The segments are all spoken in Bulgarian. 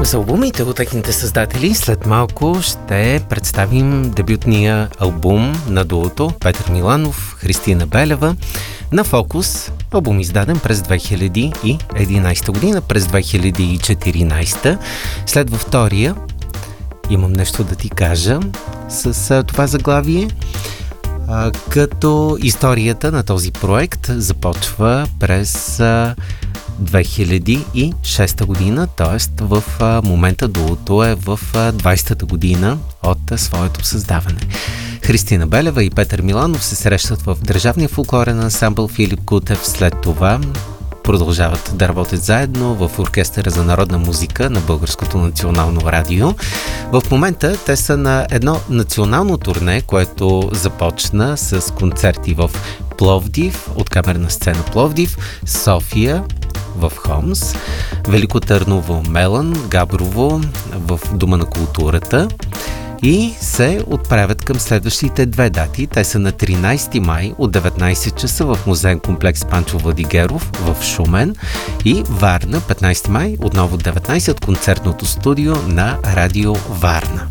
За албумите от техните създатели след малко ще представим дебютния албум на дуото Петър Миланов, Христина Белева на Фокус. Албум издаден през 2011 година, през 2014. Следва втория. Имам нещо да ти кажа с това заглавие. Като историята на този проект започва през 2006 година, т.е. в момента дуото е в 20-та година от своето създаване. Христина Белева и Петър Миланов се срещат в Държавния фолклорен ансамбъл Филип Кутев. След това продължават да работят заедно в Оркестъра за народна музика на Българското национално радио. В момента те са на едно национално турне, което започна с концерти в Пловдив, от камерна сцена Пловдив, София, в Хомс, Велико Търново, Мелан, Габрово, в Дома на културата и се отправят към следващите две дати. Те са на 13 май от 19 часа в музеен комплекс Панчо Владигеров в Шумен и Варна 15 май отново от 19 от концертното студио на Радио Варна.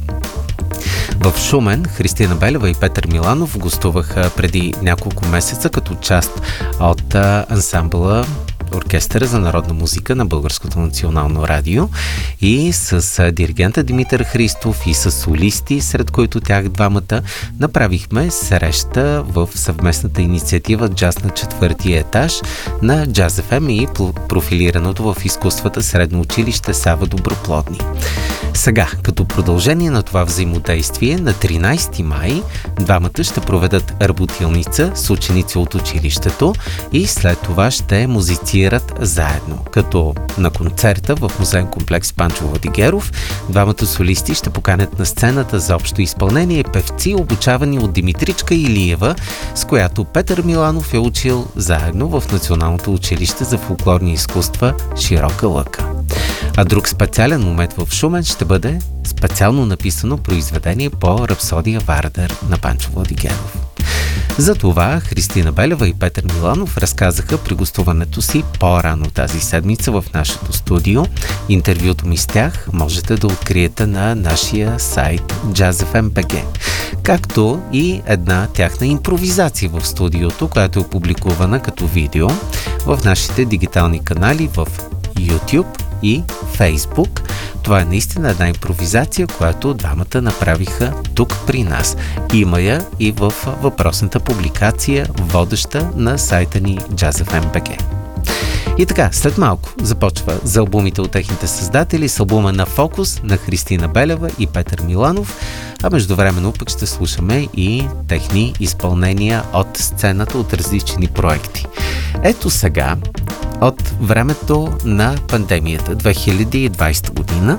В Шумен Христина Белева и Петър Миланов гостуваха преди няколко месеца като част от ансамбъла Оркестъра за народна музика на Българското национално радио и с диригента Димитър Христов и с солисти, сред които тях двамата, направихме среща в съвместната инициатива Джаз на четвъртия етаж на Джаз FM и профилираното в изкуствата средно училище Сава Доброплодни. Сега, като продължение на това взаимодействие, на 13 май двамата ще проведат работилница с ученици от училището и след това ще музицират заедно. Като на концерта в музеен комплекс Панчо Владигеров двамата солисти ще поканят на сцената за общо изпълнение певци, обучавани от Димитричка Илиева, с която Петър Миланов е учил заедно в Националното училище за фолклорни изкуства Широка лъка. А друг специален момент в Шумен ще бъде специално написано произведение по Рапсодия Вардер на Панчо Владигеров. За това Христина Белева и Петър Миланов разказаха при гостуването си по-рано тази седмица в нашето студио. Интервюто ми с тях можете да откриете на нашия сайт JazzFM.bg, както и една тяхна импровизация в студиото, която е публикувана като видео в нашите дигитални канали в YouTube и Facebook. Това е наистина една импровизация, която двамата направиха тук при нас. Има я и в въпросната публикация, водеща на сайта ни JazzFM.bg. И така, след малко започва за албумите от техните създатели с албума на Фокус на Христина Белева и Петър Миланов, а междувременно пък ще слушаме и техни изпълнения от сцената от различни проекти. Ето сега, от времето на пандемията 2020 година.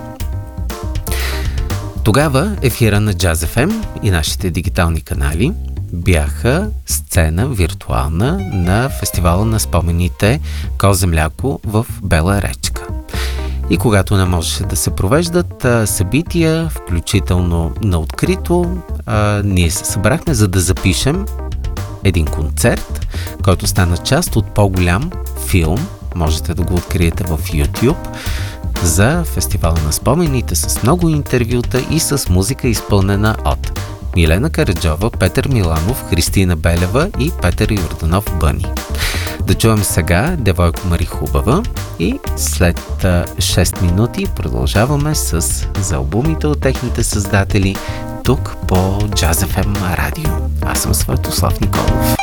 Тогава ефира на Jazz FM и нашите дигитални канали бяха сцена виртуална на фестивала на спомените Козе мляко в Бела речка. И когато не можеше да се провеждат събития, включително на открито, ние се събрахме, за да запишем един концерт, който стана част от по-голям филм, можете да го откриете в YouTube, за фестивала на спомените с много интервюта и с музика, изпълнена от Милена Караджова, Петър Миланов, Христина Белева и Петър Йорданов Бъни. Да чуем сега Девойко Мари Хубава и след 6 минути продължаваме с за албумите от техните създатели тук по Jazz FM радио. Аз съм Светослав Николов.